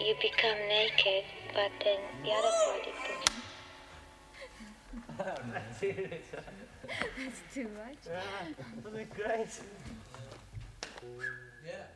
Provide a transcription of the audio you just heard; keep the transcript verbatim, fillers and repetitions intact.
you become naked, but then the other body goes. That's it. That's too much. Yeah, that'd be great. Yeah.